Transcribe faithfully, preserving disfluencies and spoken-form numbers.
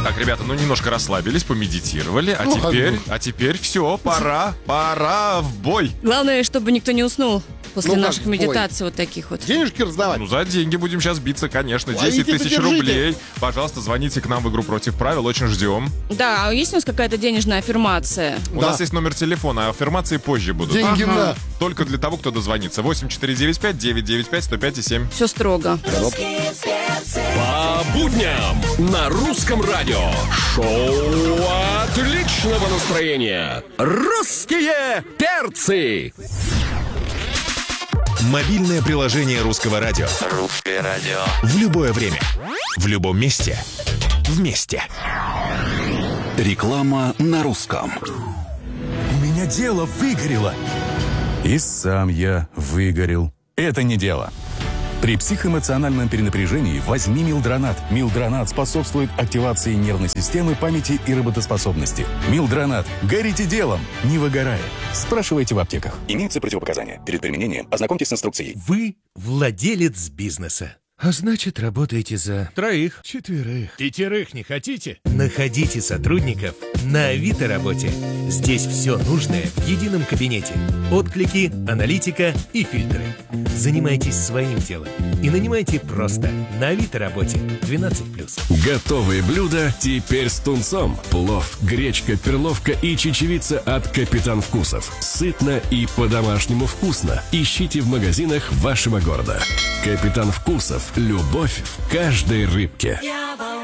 Так, ребята, ну немножко расслабились, помедитировали, а Ну, теперь, ну. а теперь все, пора, пора в бой. Главное, чтобы никто не уснул после Ну, как наших в бой? медитаций вот таких вот. Денежки раздавать. Ну, за деньги будем сейчас биться, конечно. Ой, десять идите, тысяч держите. рублей. Пожалуйста, звоните к нам в игру «Против правил», очень ждем. Да, а есть у нас какая-то денежная аффирмация? У Да. нас есть номер телефона, а аффирмации позже будут. Деньги Ага. на. Только для того, кто дозвонится. восемь четыре девять пять девять девять пять сто пять и семь. Все строго. По будням на русском радио. Шоу отличного настроения. Русские перцы. Мобильное приложение Русского радио. Русское радио. В любое время. В любом месте. Вместе. Реклама на русском. У меня дело выгорело. И сам я выгорел. Это не дело. При психоэмоциональном перенапряжении возьми Милдронат. Милдронат способствует активации нервной системы, памяти и работоспособности. Милдронат. Горите делом, не выгорая. Спрашивайте в аптеках. Имеются противопоказания. Перед применением ознакомьтесь с инструкцией. Вы владелец бизнеса. А значит, работаете за троих, четверых, пятерых не хотите? Находите сотрудников на Авито работе. Здесь все нужное в едином кабинете. Отклики, аналитика и фильтры. Занимайтесь своим делом и нанимайте просто на Авито работе двенадцать плюс. Готовые блюда теперь с тунцом. Плов, гречка, перловка и чечевица от Капитан Вкусов. Сытно и по-домашнему вкусно. Ищите в магазинах вашего города. Капитан Вкусов. Любовь в каждой рыбке.